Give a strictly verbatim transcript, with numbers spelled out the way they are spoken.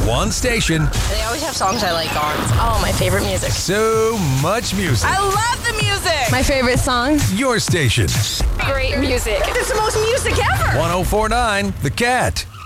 One station. They always have songs I like on. It's all my favorite music. So much music. I love the music. My favorite song. Your station. Great music. It's the most music ever. one oh four point nine The Cat.